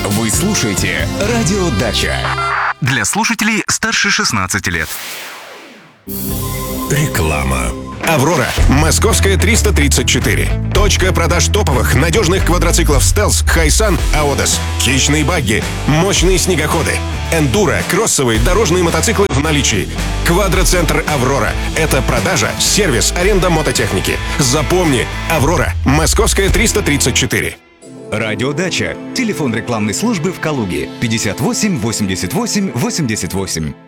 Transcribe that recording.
Вы слушаете «Радио Дача». Для слушателей старше 16 лет. Реклама. «Аврора», Московская, 334. Точка продаж топовых, надежных квадроциклов «Стелс», «Хайсан», «Аодос». Хищные багги, мощные снегоходы, эндуро, кроссовые, дорожные мотоциклы в наличии. Квадроцентр «Аврора» — это продажа, сервис, аренда мототехники. Запомни, «Аврора», Московская, 334. «Радио Дача». Телефон рекламной службы в Калуге 58 88 88.